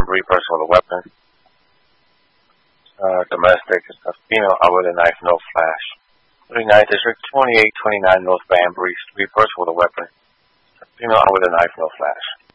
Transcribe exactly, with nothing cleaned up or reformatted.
Robbery, person with a weapon. Uh, domestic, a female out with a knife, no flash. thirty-ninth District, twenty-eight twenty-nine North Banbury Street, person with a weapon. A female out with a knife, no flash.